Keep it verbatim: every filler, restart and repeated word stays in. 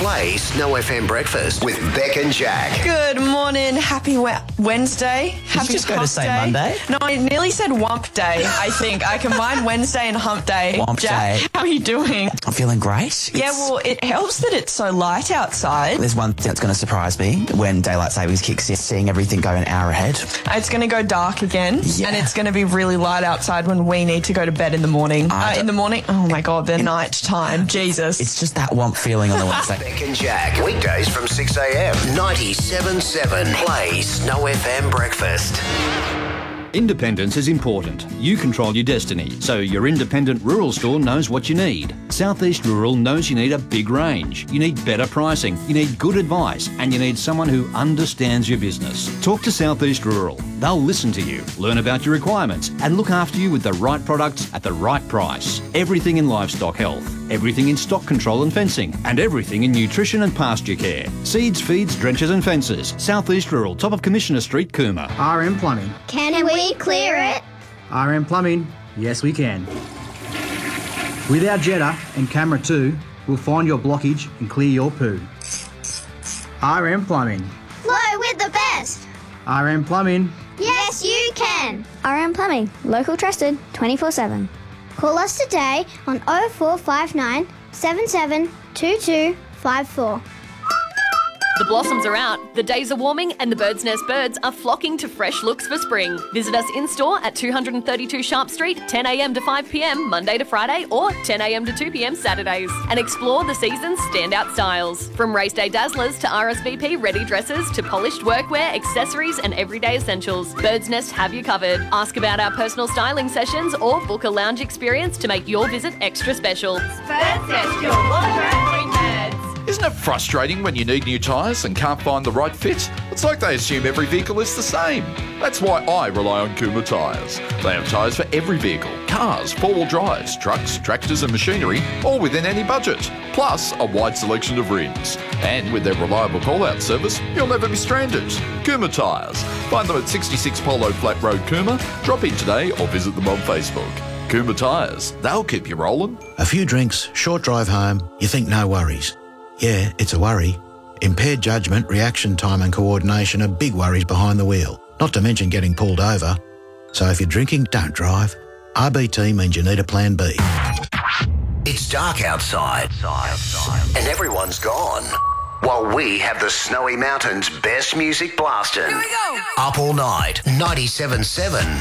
Play Snow F M Breakfast with Beck and Jack. Good morning. Happy we- Wednesday. Happy Did you just go to hump say day. Monday? No, I nearly said Wump Day, I think. I combined Wednesday and Hump Day. Wump Jack, Day. how are you doing? I'm feeling great. Yeah, It's- well, it helps that it's so light outside. There's one thing that's going to surprise me when daylight savings kicks in, seeing everything go an hour ahead. It's going to go dark again, Yeah. and it's going to be really light outside when we need to go to bed in the morning. I Uh, in the morning? Oh, my God, the night time. Jesus. It's just that womp feeling on the Wednesday. Beck and Jack. Weekdays from six a.m. ninety-seven point seven. Play Snow F M Breakfast. Independence is important. You control your destiny, so your independent rural store knows what you need. Southeast Rural knows you need a big range. You need better pricing, you need good advice, and you need someone who understands your business. Talk to Southeast Rural. They'll listen to you, learn about your requirements, and look after you with the right products at the right price. Everything in livestock health, everything in stock control and fencing, and everything in nutrition and pasture care. Seeds, feeds, drenches and fences. Southeast Rural, top of Commissioner Street, Cooma. R M Plumbing. Can we clear it? R M Plumbing. Yes, we can. With our Jetta and camera too, we'll find your blockage and clear your poo. R M Plumbing. Flow with the best. R M Plumbing. Yes, you can. R M Plumbing, local trusted, twenty-four seven. Call us today on oh four five nine, seven seven two two five four. The blossoms are out, the days are warming, and the Bird's Nest birds are flocking to fresh looks for spring. Visit us in-store at two thirty-two Sharp Street, ten a.m. to five p.m. Monday to Friday, or ten a.m. to two p.m. Saturdays, and explore the season's standout styles. From race day dazzlers to R S V P ready dresses to polished workwear, accessories, and everyday essentials, Bird's Nest have you covered. Ask about our personal styling sessions or book a lounge experience to make your visit extra special. Bird's Nest, your wardrobe queen birds. Isn't it frustrating when you need new tyres and can't find the right fit? It's like they assume every vehicle is the same. That's why I rely on Cooma Tyres. They have tyres for every vehicle, cars, four-wheel drives, trucks, tractors and machinery, all within any budget. Plus, a wide selection of rims. And with their reliable call-out service, you'll never be stranded. Cooma Tyres. Find them at sixty-six Polo Flat Road, Cooma. Drop in today or visit them on Facebook. Cooma Tyres. They'll keep you rolling. A few drinks, short drive home, you think no worries. Yeah, it's a worry. Impaired judgment, reaction time and coordination are big worries behind the wheel, not to mention getting pulled over. So if you're drinking, don't drive. R B T means you need a plan B. It's dark outside, and everyone's gone. While we have the Snowy Mountains' best music blasting. Here we go. Up all night, ninety-seven point seven